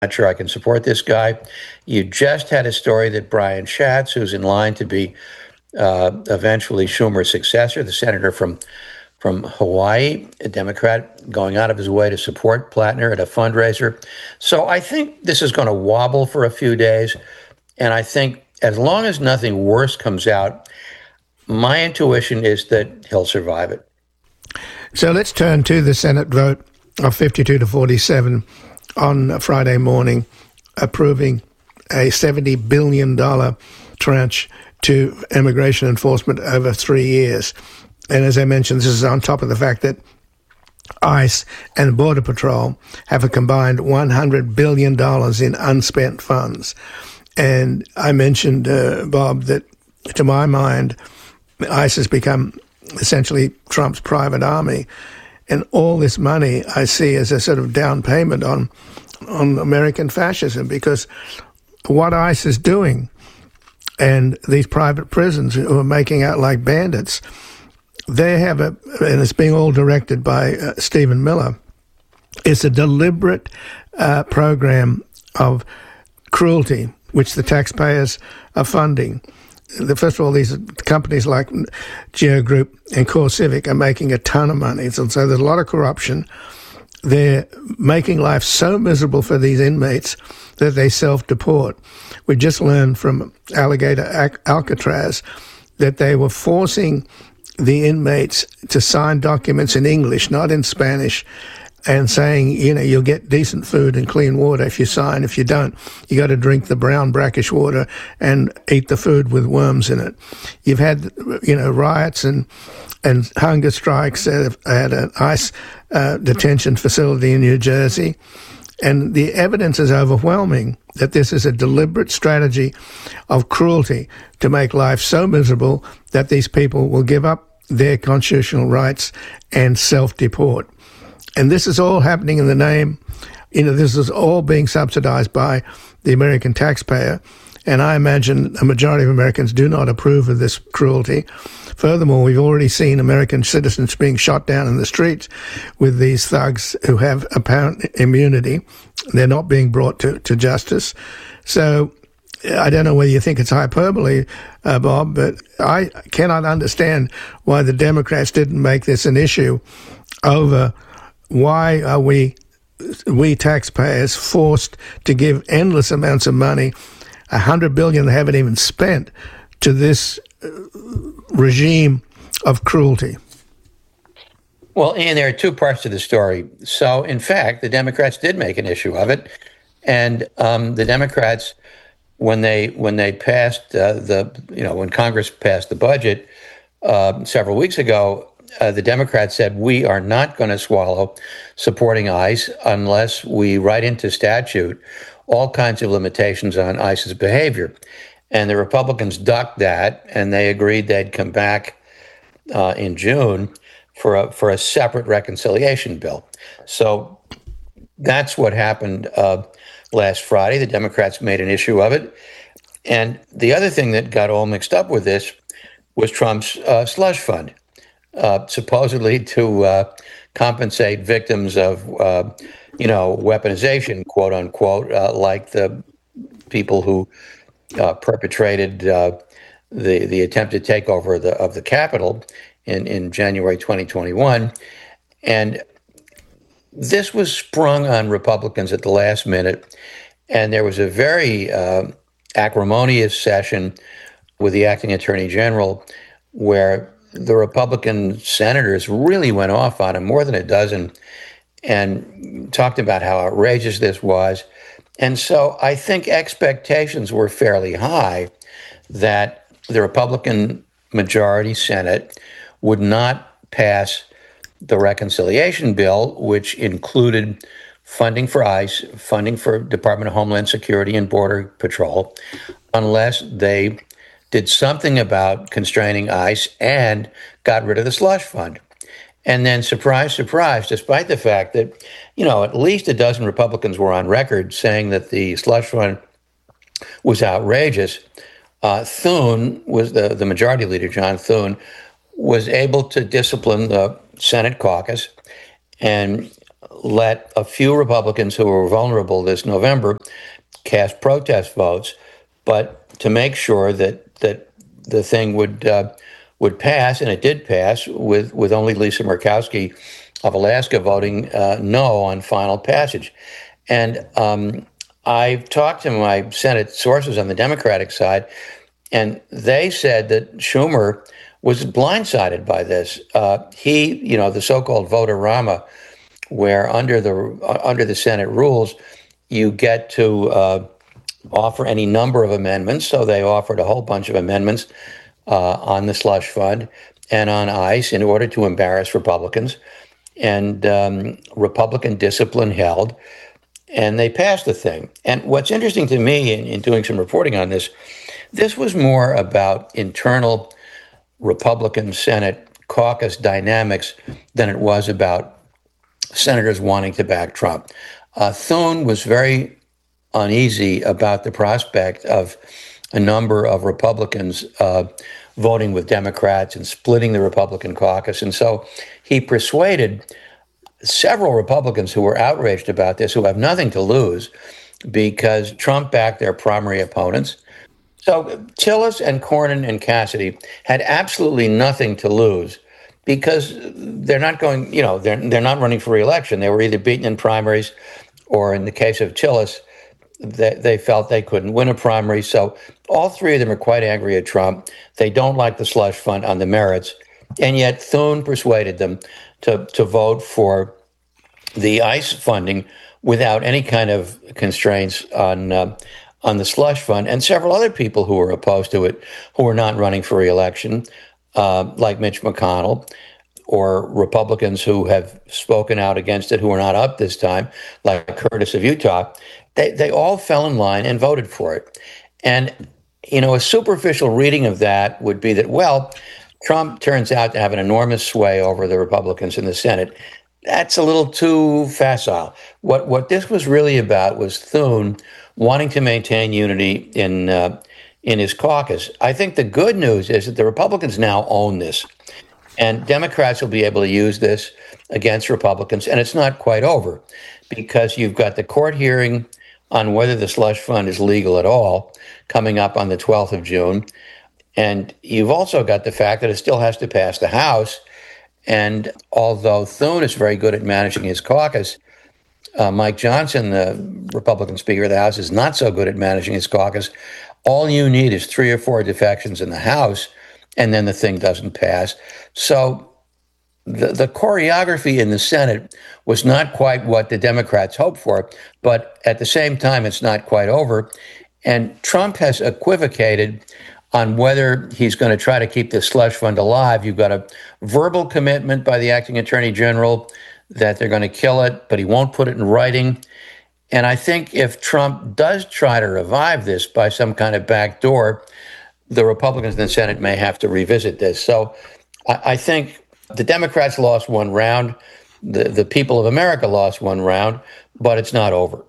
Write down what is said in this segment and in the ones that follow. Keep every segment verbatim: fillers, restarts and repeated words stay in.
not sure I can support this guy. You just had a story that Brian Schatz, who's in line to be uh, eventually Schumer's successor, the senator from from Hawaii, a Democrat, going out of his way to support Plattner at a fundraiser. So I think this is going to wobble for a few days. And I think as long as nothing worse comes out, my intuition is that he'll survive it. So let's turn to the Senate vote of fifty-two to forty-seven on Friday morning, approving a seventy billion dollars tranche to immigration enforcement over three years. And as I mentioned, this is on top of the fact that ICE and Border Patrol have a combined one hundred billion dollars in unspent funds. And I mentioned, uh, Bob, that to my mind, ICE has become essentially Trump's private army. And all this money I see as a sort of down payment on on American fascism, because what ICE is doing and these private prisons who are making out like bandits, they have a, and it's being all directed by uh, Stephen Miller, it's a deliberate uh, program of cruelty, which the taxpayers are funding. The, first of all, these companies like Geo Group and CoreCivic are making a ton of money. So, so there's a lot of corruption. They're making life so miserable for these inmates that they self-deport. We just learned from Alligator Alcatraz that they were forcing the inmates to sign documents in English, not in Spanish, and saying, you know, you'll get decent food and clean water if you sign. If you don't, you got to drink the brown brackish water and eat the food with worms in it. You've had, you know, riots and and hunger strikes at, at an ICE uh, detention facility in New Jersey. And the evidence is overwhelming that this is a deliberate strategy of cruelty to make life so miserable that these people will give up their constitutional rights and self-deport. And this is all happening in the name, you know, this is all being subsidized by the American taxpayer. And I imagine a majority of Americans do not approve of this cruelty. Furthermore, we've already seen American citizens being shot down in the streets with these thugs who have apparent immunity. They're not being brought to, to justice. So I don't know whether you think it's hyperbole, uh, Bob, but I cannot understand why the Democrats didn't make this an issue over why are we, we taxpayers, forced to give endless amounts of money, a hundred billion they haven't even spent, to this regime of cruelty. Well, and there are two parts to the story. So, in fact, the Democrats did make an issue of it, and um, the Democrats, when they when they passed uh, the, you know, when Congress passed the budget uh, several weeks ago, uh, the Democrats said we are not going to swallow supporting ICE unless we write into statute all kinds of limitations on ICE's behavior. And the Republicans ducked that, and they agreed they'd come back uh, in June for a, for a separate reconciliation bill. So that's what happened uh, last Friday. The Democrats made an issue of it. And the other thing that got all mixed up with this was Trump's uh, slush fund, uh, supposedly to uh, compensate victims of, uh, you know, weaponization, quote unquote, uh, like the people who Uh, perpetrated uh, the the attempted takeover of the of the Capitol in, in January twenty twenty-one, and this was sprung on Republicans at the last minute, and there was a very uh, acrimonious session with the acting Attorney General where the Republican senators really went off on him, more than a dozen, and talked about how outrageous this was. And so I think expectations were fairly high that the Republican majority Senate would not pass the reconciliation bill, which included funding for ICE, funding for Department of Homeland Security and Border Patrol, unless they did something about constraining ICE and got rid of the slush fund. And then, surprise, surprise, despite the fact that, you know, at least a dozen Republicans were on record saying that the slush fund was outrageous, uh, Thune was the, the majority leader, John Thune, was able to discipline the Senate caucus and let a few Republicans who were vulnerable this November cast protest votes, but to make sure that that the thing would uh, would pass, and it did pass with with only Lisa Murkowski of Alaska voting uh, no on final passage. And um, I've talked to my Senate sources on the Democratic side, and they said that Schumer was blindsided by this. Uh, he, you know, the so-called vote-a-rama, where under the uh, under the Senate rules, you get to uh, offer any number of amendments. So they offered a whole bunch of amendments uh, on the slush fund and on ICE in order to embarrass Republicans. And um, Republican discipline held, and they passed the thing. And what's interesting to me in, in doing some reporting on this, this was more about internal Republican Senate caucus dynamics than it was about senators wanting to back Trump. Uh, Thune was very uneasy about the prospect of a number of Republicans uh, voting with Democrats and splitting the Republican caucus. And so he persuaded several Republicans who were outraged about this, who have nothing to lose because Trump backed their primary opponents. So Tillis and Cornyn and Cassidy had absolutely nothing to lose because they're not going, you know, they're, they're not running for re-election. They were either beaten in primaries or in the case of Tillis, they, they felt they couldn't win a primary. So all three of them are quite angry at Trump. They don't like the slush fund on the merits. And yet Thune persuaded them to, to vote for the ICE funding without any kind of constraints on uh, on the slush fund, and several other people who were opposed to it, who were not running for re-election, uh, like Mitch McConnell, or Republicans who have spoken out against it, who are not up this time, like Curtis of Utah. They they all fell in line and voted for it. And, you know, a superficial reading of that would be that, well, Trump turns out to have an enormous sway over the Republicans in the Senate. That's a little too facile. What what this was really about was Thune wanting to maintain unity in uh, in his caucus. I think the good news is that the Republicans now own this, and Democrats will be able to use this against Republicans, and it's not quite over because you've got the court hearing on whether the slush fund is legal at all coming up on the twelfth of June, and you've also got the fact that it still has to pass the House. And although Thune is very good at managing his caucus, uh, Mike Johnson, the Republican Speaker of the House, is not so good at managing his caucus. All you need is three or four defections in the House, and then the thing doesn't pass. So the, the choreography in the Senate was not quite what the Democrats hoped for, but at the same time, it's not quite over. And Trump has equivocated on whether he's going to try to keep the slush fund alive. You've got a verbal commitment by the acting attorney general that they're going to kill it, but he won't put it in writing. And I think if Trump does try to revive this by some kind of back door, the Republicans in the Senate may have to revisit this. So I, I think the Democrats lost one round, the, the people of America lost one round, but it's not over.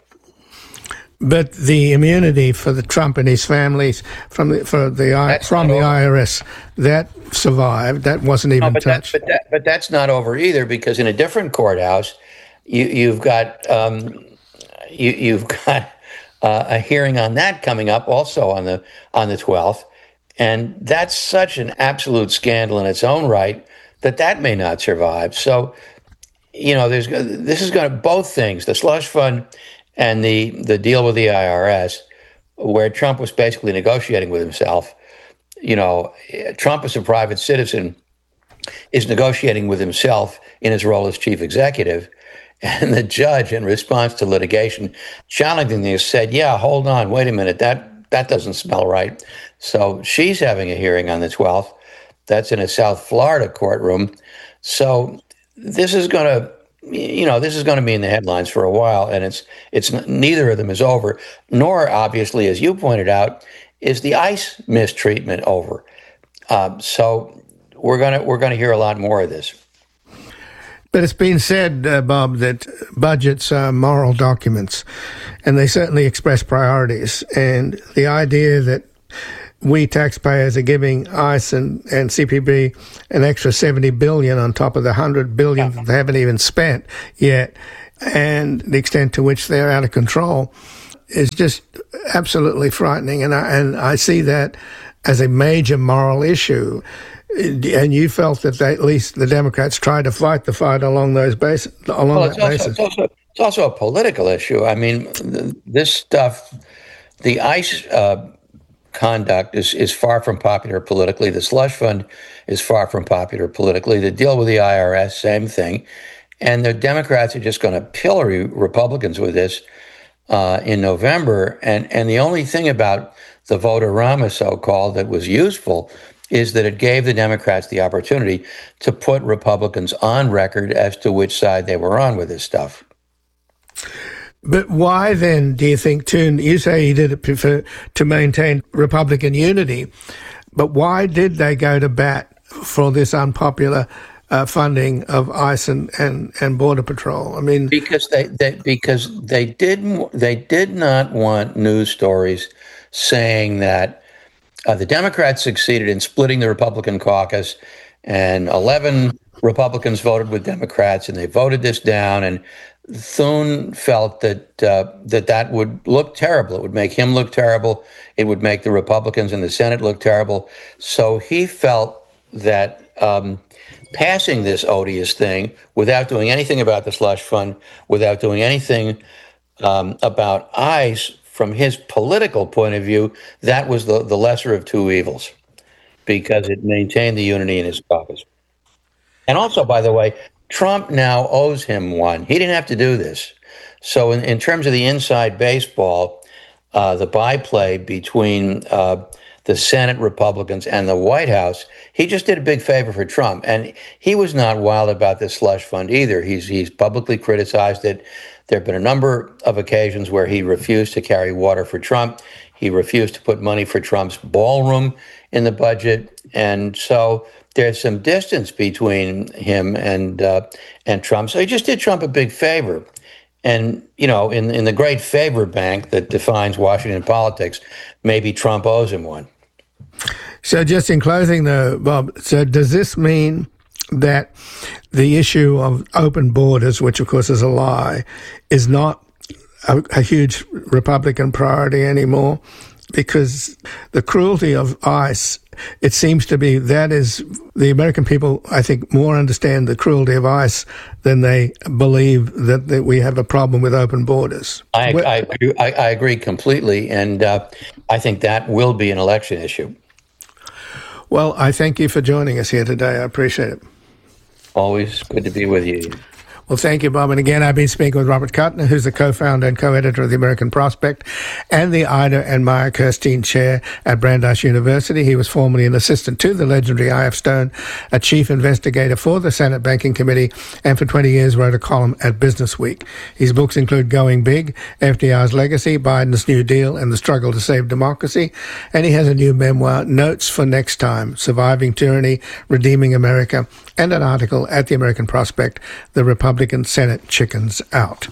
But the immunity for the Trump and his families from the for the that's from the over. I R S, that survived. That wasn't even no, but touched. That, but, that, but that's not over either, because in a different courthouse, you, you've got um, you, you've got uh, a hearing on that coming up also on the on the twelfth, and that's such an absolute scandal in its own right that that may not survive. So, you know, there's this is going to both things: the slush fund and the, the deal with the I R S, where Trump was basically negotiating with himself. You know, Trump as a private citizen is negotiating with himself in his role as chief executive. And the judge, in response to litigation, challenging this, said, yeah, hold on, wait a minute, that, that doesn't smell right. So she's having a hearing on the twelfth. That's in a South Florida courtroom. So this is going to, you know, this is going to be in the headlines for a while, and it's it's neither of them is over, nor obviously, as you pointed out, is the ICE mistreatment over. Um, so we're gonna we're gonna hear a lot more of this. But it's been said, uh, Bob, that budgets are moral documents, and they certainly express priorities. And the idea that we taxpayers are giving ICE and, and C P B an extra seventy billion dollars on top of the one hundred billion dollars that they haven't even spent yet and the extent to which they're out of control is just absolutely frightening. And I, and I see that as a major moral issue. And you felt that they, at least the Democrats tried to fight the fight along those bases. Along well, that it's also, basis. it's, also, it's also a political issue. I mean, this stuff, the ICE uh, conduct is, is far from popular politically. The slush fund is far from popular politically. The deal with the I R S, same thing. And the Democrats are just going to pillory Republicans with this uh, in November. And, and the only thing about the vote-a-rama, so-called, that was useful is that it gave the Democrats the opportunity to put Republicans on record as to which side they were on with this stuff. But why then do you think, too, you say he did it for, to maintain Republican unity, but why did they go to bat for this unpopular uh, funding of ICE and, and, and Border Patrol? I mean, because they, they because they didn't they did not want news stories saying that Uh, the Democrats succeeded in splitting the Republican caucus, and eleven Republicans voted with Democrats, and they voted this down. And Thune felt that uh, that that would look terrible. It would make him look terrible. It would make the Republicans in the Senate look terrible. So he felt that um, passing this odious thing without doing anything about the slush fund, without doing anything um, about ICE, from his political point of view, that was the, the lesser of two evils, because it maintained the unity in his caucus. And also, by the way, Trump now owes him one. He didn't have to do this. So in, in terms of the inside baseball, uh, the byplay between uh, the Senate Republicans and the White House, he just did a big favor for Trump. And he was not wild about this slush fund either. He's, he's publicly criticized it. There have been a number of occasions where he refused to carry water for Trump. He refused to put money for Trump's ballroom in the budget. And so there's some distance between him and uh, and Trump. So he just did Trump a big favor. And, you know, in, in the great favor bank that defines Washington politics, maybe Trump owes him one. So just in closing, though, Bob, so does this mean that the issue of open borders, which of course is a lie, is not a, a huge Republican priority anymore? Because the cruelty of ICE, it seems to be that is, the American people, I think, more understand the cruelty of ICE than they believe that, that we have a problem with open borders. I, I, I, I agree completely, and uh, I think that will be an election issue. Well, I thank you for joining us here today. I appreciate it. Always good to be with you. Well, thank you, Bob. And again, I've been speaking with Robert Kuttner, who's the co-founder and co-editor of the American Prospect and the Ida and Maya Kirstein Chair at Brandeis University. He was formerly an assistant to the legendary I F Stone, a chief investigator for the Senate Banking Committee, and for twenty years wrote a column at Business Week. His books include Going Big, F D R's Legacy, Biden's New Deal, and the Struggle to Save Democracy. And he has a new memoir, Notes for Next Time, Surviving Tyranny, Redeeming America, and an article at the American Prospect, The Republican Senate Chickens Out.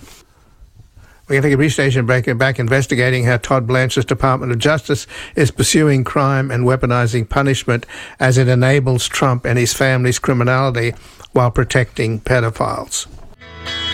We're going to take a brief station break and back investigating how Todd Blanche's Department of Justice is pursuing crime and weaponizing punishment as it enables Trump and his family's criminality while protecting pedophiles.